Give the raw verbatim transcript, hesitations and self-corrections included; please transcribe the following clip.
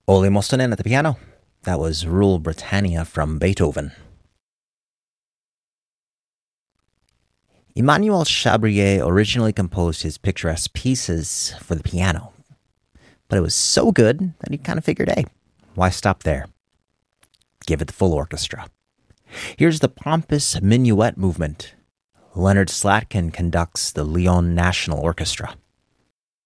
Ole Mustonen at the piano. That was Rule Britannia from Beethoven. Emmanuel Chabrier originally composed his picturesque pieces for the piano, but it was so good that he kind of figured, hey, why stop there? Give it the full orchestra. Here's the pompous minuet movement. Leonard Slatkin conducts the Lyon National Orchestra.